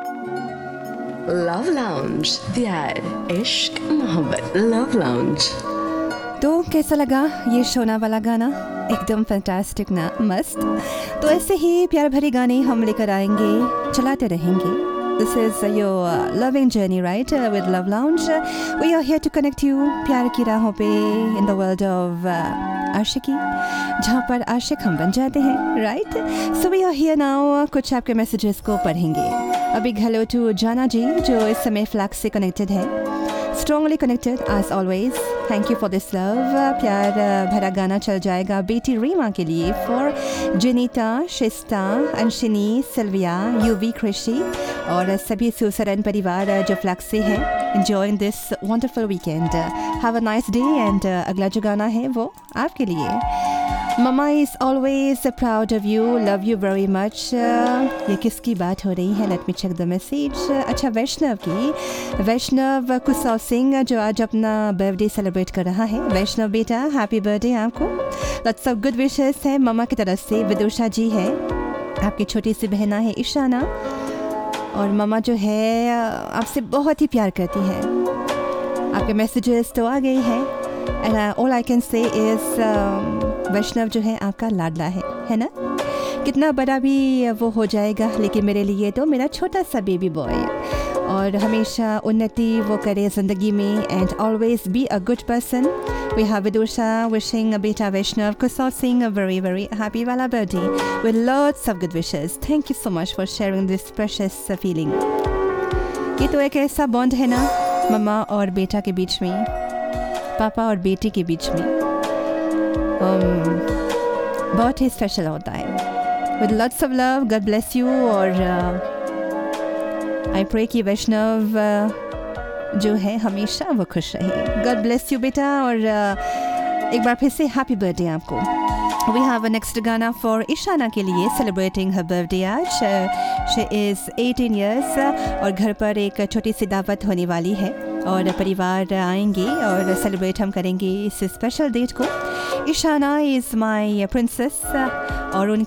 Love lounge, प्यार इश्क मोहब्बत। Love lounge. तो कैसा लगा ये शोना वाला गाना? एकदम फैंटास्टिक ना, मस्त। तो ऐसे ही प्यार भरे गाने हम लेकर आएंगे, चलाते रहेंगे। This is your loving journey, right? With Love Lounge. We are here to connect you प्यार की राहों पे in the world of आशिकी, जहाँ पर आशिक हम बन जाते हैं, right? So we are here now. कुछ आपके मैसेजेस को पढ़ेंगे। A big hello to जाना जी, जो इस समय फ्लैक्स से कनेक्टेड है। Strongly connected as always. Thank you for this love. प्यार भरा गाना चल जाएगा बेटी रीमा के लिए, for जेनिता, शिस्ता, अंशिनी, सिल्विया, यूवी, कृषि और सभी सुसरन परिवार जो फ्लैक्स से हैं। Enjoying this wonderful weekend. Have a nice day and अगला जो गाना है वो आपके लिए। Mama is always proud of you, love you very much. ये किसकी बात हो रही है? Let me check the message. अच्छा, वैष्णव की। वैष्णव कुशल सिंह जो आज अपना बर्थडे सेलिब्रेट कर रहा है। वैष्णव बेटा, हैप्पी बर्थडे आपको। Lots of good wishes है ममा की तरफ से। विदुषा जी है, आपकी छोटी सी बहना है ईशाना, और ममा जो है आपसे बहुत ही प्यार करती है। आपके मैसेजेस तो आ गए हैं, and all I can say is वैष्णव जो है आपका लाडला है ना? कितना बड़ा भी वो हो जाएगा, लेकिन मेरे लिए तो मेरा छोटा सा बेबी बॉय, और हमेशा उन्नति वो करे ज़िंदगी में, and always be a good person. We have Vidusha wishing Beta Vaishnav Kusal Singh a very very happy wala birthday with lots of good wishes. Thank you so much for sharing this precious feeling. ये तो एक ऐसा bond है ना मम्मा और बेटा के बीच में, पापा और बेटी के बीच में, बहुत ही स्पेशल होता है। With lots of love, God bless you, और I pray कि वैष्णव जो है हमेशा वो खुश रहे। गॉड ब्लेस यू बेटा, और एक बार फिर से हैप्पी बर्थडे आपको। वी हैव अ नेक्स्ट गाना फॉर ईशाना के लिए, सेलिब्रेटिंग हर बर्थडे आज। शी इज़ 18 ईयर्स, और घर पर एक छोटी सी दावत होने वाली है, और परिवार आएंगे और सेलिब्रेट हम करेंगे इस स्पेशल डेट को। ईशाना इज़ माई प्रिंसेस, और